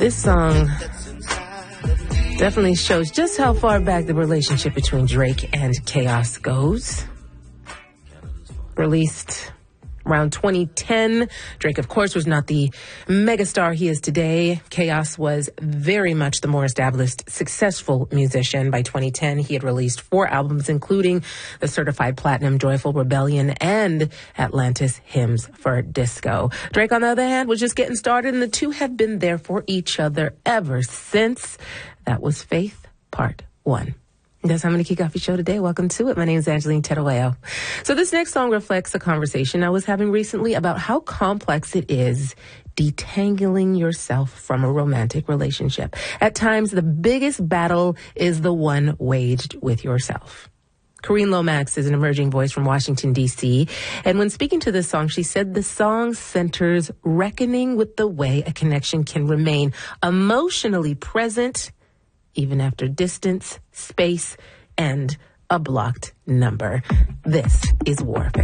This song definitely shows just how far back the relationship between Drake and Chaos goes. Released around 2010. Drake, of course, was not the megastar he is today. Chaos was very much the more established, successful musician. By 2010, he had released 4 albums, including the certified platinum Joyful Rebellion and Atlantis Hymns for Disco. Drake, on the other hand, was just getting started, and the two have been there for each other ever since. That was Faith, Part 1. That's how I'm going to kick off your show today. Welcome to it. My name is Angeline Terueo. So this next song reflects a conversation I was having recently about how complex it is detangling yourself from a romantic relationship. At times, the biggest battle is the one waged with yourself. Corrine Lomax is an emerging voice from Washington, D.C. And when speaking to this song, she said the song centers reckoning with the way a connection can remain emotionally present even after distance, space, and a blocked number. This is warfare.